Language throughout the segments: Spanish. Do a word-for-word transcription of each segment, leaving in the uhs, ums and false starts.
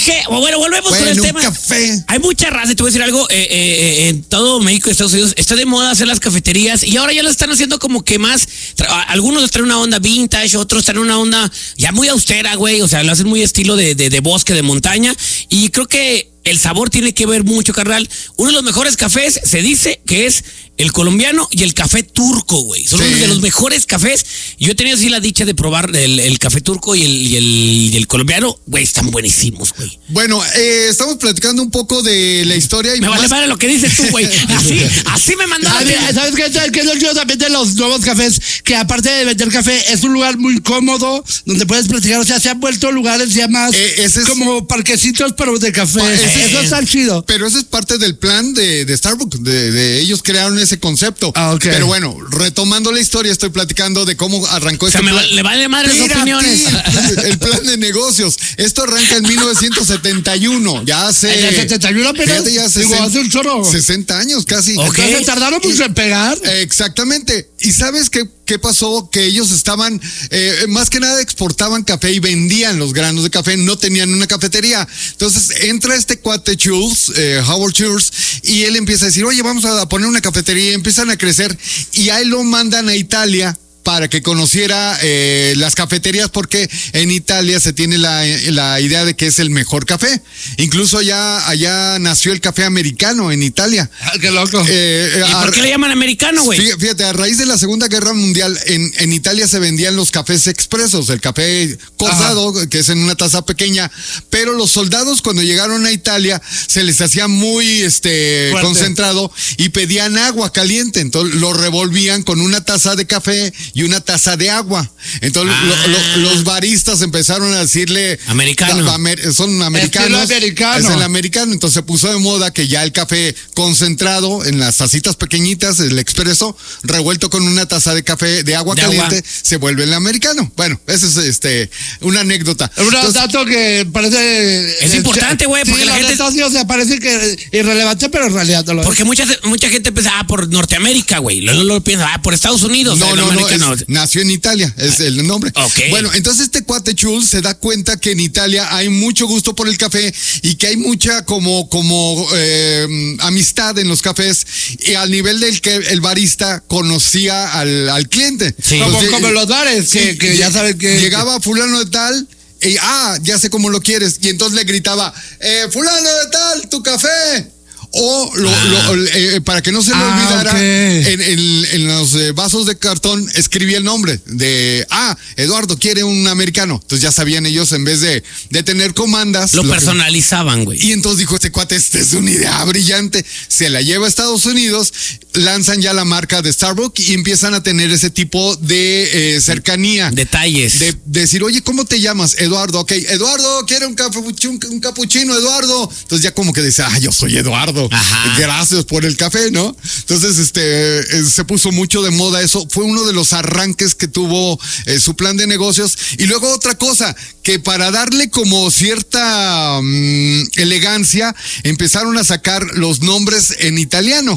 que, bueno, volvemos bueno, con el un tema. Café. Hay mucha raza, te voy a decir algo, eh, eh, en todo México y Estados Unidos está de moda hacer las cafeterías y ahora ya lo están haciendo como que más, tra- algunos traen una onda vintage, otros traen una onda ya muy austera, güey, o sea, lo hacen muy estilo de, de, de bosque, de montaña, y creo que el sabor tiene que ver mucho, carnal. Uno de los mejores cafés se dice que es el colombiano y el café turco, güey. Son Sí. uno de los mejores cafés. Yo he tenido así la dicha de probar el, el café turco y el, y el, y el colombiano. Güey, están buenísimos, güey. Bueno, eh, estamos platicando un poco de la historia y Me vale más- madre lo que dices tú, güey. Así, así me mandó. Ah, mira, ¿sabes qué? ¿Sabes qué es lo chido también de los nuevos cafés? Que aparte de vender café, es un lugar muy cómodo donde puedes platicar. O sea, se han vuelto lugares ya más Eh, ese es- como parquecitos, pero de café. Ah, ese- Eso está chido. Pero eso es parte del plan de, de Starbucks, de, de ellos crearon ese concepto. Ah, ok. Pero bueno, retomando la historia, estoy platicando de cómo arrancó O sea, este me plan. va- le vale madre las Espérate, opiniones. El plan de negocios. Esto arranca en mil novecientos setenta y uno. Ya hace. En el setenta y uno apenas. Fíjate, ya Digo, sesenta hace un chorro. sesenta años casi. Ok. Entonces tardaron mucho en pegar. Exactamente. ¿Y sabes qué, qué pasó? Que ellos estaban, eh, más que nada exportaban café y vendían los granos de café, no tenían una cafetería. Entonces entra este cuate Schultz, eh, Howard Schultz, y él empieza a decir, oye, vamos a poner una cafetería, y empiezan a crecer, y ahí lo mandan a Italia para que conociera eh, las cafeterías, porque en Italia se tiene la, la idea de que es el mejor café. Incluso allá, allá nació el café americano en Italia. Ah, qué loco. Eh, ¿Y a- por qué le llaman americano, güey? Fí- Fíjate, a raíz de la Segunda Guerra Mundial, en, en Italia se vendían los cafés expresos, el café cortado, que es en una taza pequeña, pero los soldados cuando llegaron a Italia se les hacía muy este Fuerte. concentrado y pedían agua caliente, entonces lo revolvían con una taza de café y una taza de agua. Entonces Ah. lo- lo- los baristas empezaron a decirle Americano. "Da- amer- son americanos, Estilo americano. es el americano", entonces se puso de moda que ya el café concentrado en las tacitas pequeñitas, el expreso, revuelto con una taza de café de agua De caliente, agua. se vuelve el americano. Bueno, esa es este una anécdota. Un Entonces, dato que parece. Es importante, güey, sí, porque la la gente- neta, sí, o sea, parece que irrelevante, pero en realidad no lo es. Porque mucha, mucha gente piensa, ah, por Norteamérica, güey. Luego lo piensa, ah, por Estados Unidos. No, el no, no, americano. es- nació en Italia, es el nombre. Ok. Bueno, entonces este cuate Schultz se da cuenta que en Italia hay mucho gusto por el café y que hay mucha como, como eh, amistad en los cafés, y al nivel del que el barista conocía al, al cliente. Sí. Como, Entonces, como en los bares, que, sí, que ya lle- saben que. Llegaba fulano de tal. Y, ah, ya sé cómo lo quieres. Y entonces le gritaba, eh, fulano de tal, tu café. O lo, Ah. lo- eh, para que no se le Ah, olvidara, ok. en, en- en los eh, vasos de cartón escribía el nombre de, ah, Eduardo quiere un americano. Entonces ya sabían ellos, en vez de, de tener comandas. Lo lo que- personalizaban, güey. y entonces dijo este cuate, esta es una idea brillante. Se la lleva a Estados Unidos, lanzan ya la marca de Starbucks y empiezan a tener ese tipo de eh, cercanía. Detalles. De, de decir, oye, ¿cómo te llamas? Eduardo, ok. Eduardo, quiere un, capuch- un, un capuchino, Eduardo. Entonces ya como que dice, ah, yo soy Eduardo. Ajá. Gracias por el café, ¿no? Entonces, este, eh, se puso mucho de moda eso. Fue uno de los arranques que tuvo eh, su plan de negocios. Y luego otra cosa, que para darle como cierta mm, elegancia, empezaron a sacar los nombres en italiano.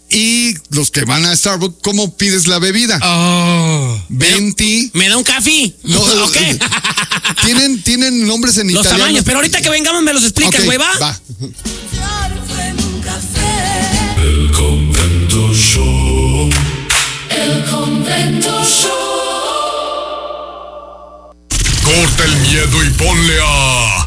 Y los que van a Starbucks, ¿cómo pides la bebida? Oh. Venti. ¿Me da un café? No, ok. Tienen, tienen nombres en Los italiano. tamaños, pero ahorita que vengamos me los explicas, Ok, güey, ¿va? va. El Convento Show. El Convento Show. Corta el miedo y ponle a